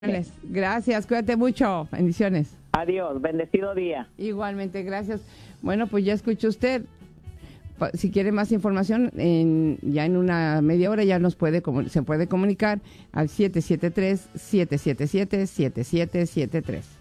Gracias, cuídate mucho. Bendiciones. Adiós, bendecido día. Igualmente, gracias. Bueno, pues ya escuchó usted. Si quiere más información, ya en una media hora ya se puede comunicar al 773-777-7773.